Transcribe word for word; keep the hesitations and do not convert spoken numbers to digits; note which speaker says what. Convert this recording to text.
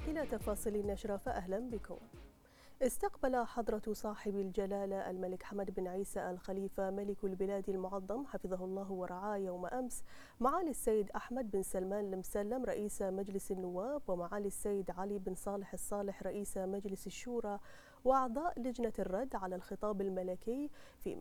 Speaker 1: إلى تفاصيل النشرة فأهلا بكم. استقبل حضرة صاحب الجلالة الملك حمد بن عيسى الخليفة ملك البلاد المعظم حفظه الله ورعاه يوم أمس معالي السيد أحمد بن سلمان المسلم رئيس مجلس النواب ومعالي السيد علي بن صالح الصالح رئيس مجلس الشورى وأعضاء لجنة الرد على الخطاب الملكي في